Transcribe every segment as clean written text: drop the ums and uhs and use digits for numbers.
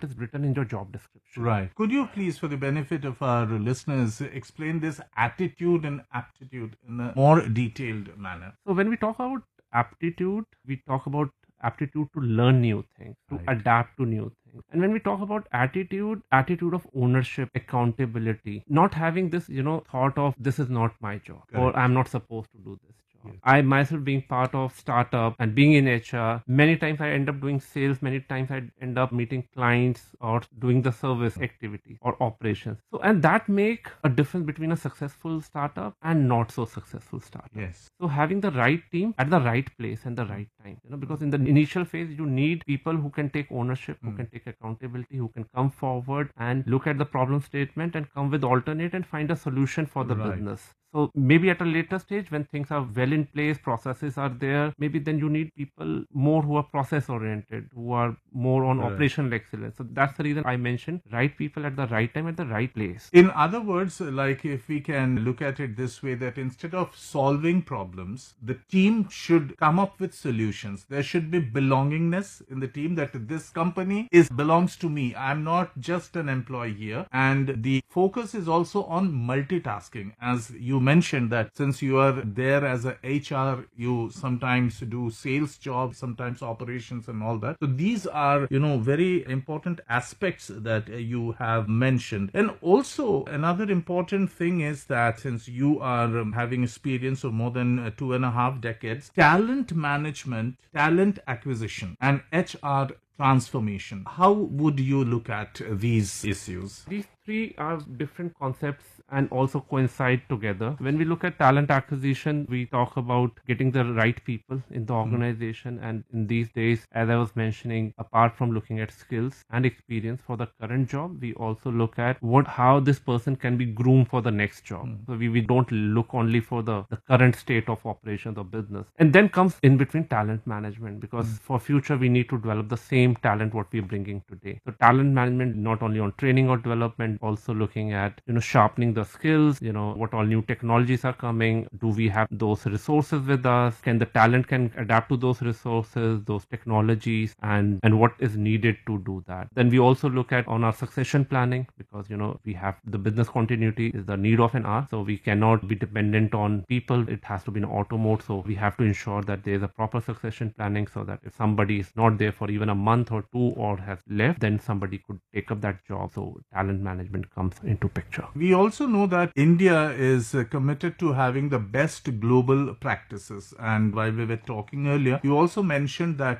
what is written in your job description. Right. Could you please, for the benefit of our listeners, explain this attitude and aptitude in a more detailed manner? So when we talk about aptitude, we talk about aptitude to learn new things, to Right. adapt to new things. And when we talk about attitude of ownership, accountability, not having this, thought of this is not my job or Correct. I'm not supposed to do this job. Yes. I myself being part of startup and being in HR, many times I end up doing sales, many times I end up meeting clients or doing the service activities or operations. So, and that make a difference between a successful startup and not so successful startup. Yes. So having the right team at the right place and the right time, because in the initial phase, you need people who can take ownership, who can take accountability, who can come forward and look at the problem statement and come with alternate and find a solution for the Right. business. So maybe at a later stage when things are well in place, processes are there, maybe then you need people more who are process oriented, who are more on Right. operational excellence. So that's the reason I mentioned right people at the right time at the right place. In other words, like if we can look at it this way, that instead of solving problems, the team should come up with solutions. There should be belongingness in the team, that this company belongs to me. I'm not just an employee here. And the focus is also on multitasking. As you mentioned, that since you are there as a HR, you sometimes do sales jobs, sometimes operations and all that. So these are, very important aspects that you have mentioned. And also another important thing is that since you are having experience of more than 2.5 decades, talent management, talent acquisition, and HR transformation. How would you look at these issues? These three are different concepts and also coincide together. When we look at talent acquisition, we talk about getting the right people in the organization. And in these days, as I was mentioning, apart from looking at skills and experience for the current job, we also look at how this person can be groomed for the next job. So we don't look only for the current state of operations or business. And then comes in between talent management, because for future, we need to develop the same talent what we're bringing today. So talent management, not only on training or development, also looking at, sharpening the skills, what all new technologies are coming. Do we have those resources with us? Can the talent can adapt to those resources, those technologies, and what is needed to do that? Then we also look at on our succession planning, because, we have the business continuity is the need of an hour. So we cannot be dependent on people. It has to be in auto mode. So we have to ensure that there is a proper succession planning, so that if somebody is not there for even a month or two or has left, then somebody could take up that job. So talent management comes into picture. We also know that India is committed to having the best global practices. And while we were talking earlier, you also mentioned that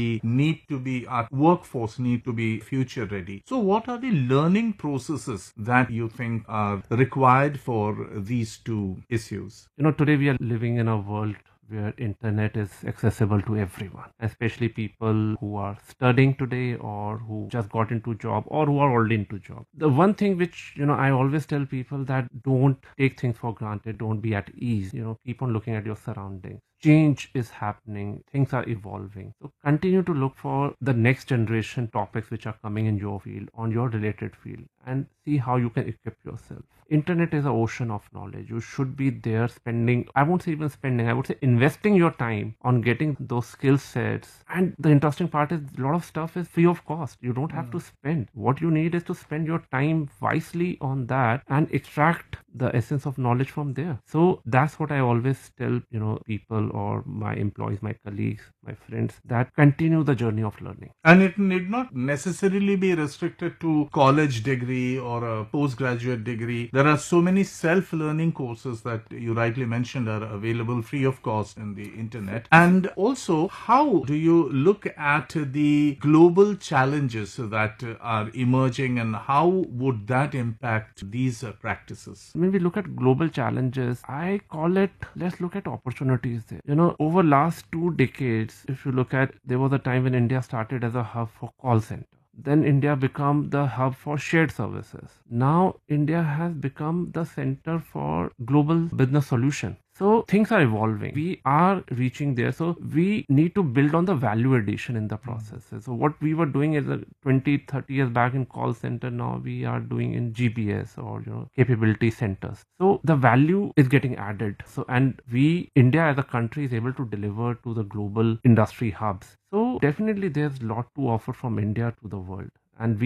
our workforce need to be future ready. So what are the learning processes that you think are required for these two issues? Today we are living in a world where internet is accessible to everyone, especially people who are studying today or who just got into job or who are already into job. The one thing which, I always tell people, that don't take things for granted, don't be at ease, keep on looking at your surroundings. Change is happening, things are evolving. So continue to look for the next generation topics which are coming in your field, on your related field, and see how you can equip yourself. Internet is an ocean of knowledge. You should be there I would say investing your time on getting those skill sets. And the interesting part is a lot of stuff is free of cost. You don't have to spend. What you need is to spend your time wisely on that and extract the essence of knowledge from there. So that's what I always tell, people or my employees, my colleagues, my friends, that continue the journey of learning. And it need not necessarily be restricted to college degree or a postgraduate degree. There are so many self-learning courses that you rightly mentioned are available free of cost in the internet. And also, how do you look at the global challenges that are emerging, and how would that impact these practices? When we look at global challenges, I call it, let's look at opportunities there. Over last 2 decades, if you look at, there was a time when India started as a hub for call center. Then India became the hub for shared services. Now India has become the center for global business solution. So things are evolving. We are reaching there. So we need to build on the value addition in the processes. So what we were doing is 20, 30 years back in call center, now we are doing in GBS or capability centers. So the value is getting added. So and India as a country is able to deliver to the global industry hubs. So definitely there's a lot to offer from India to the world. And